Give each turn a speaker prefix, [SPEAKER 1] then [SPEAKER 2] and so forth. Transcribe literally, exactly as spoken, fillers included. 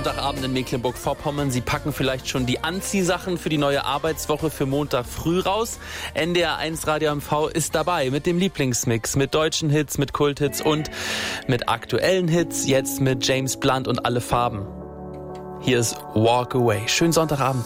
[SPEAKER 1] Sonntagabend in Mecklenburg-Vorpommern. Sie packen vielleicht schon die Anziehsachen für die neue Arbeitswoche für Montag früh raus. N D R eins Radio M V ist dabei mit dem Lieblingsmix, mit deutschen Hits, mit Kulthits und mit aktuellen Hits. Jetzt mit James Blunt und Alle Farben. Hier ist Walk Away. Schönen Sonntagabend.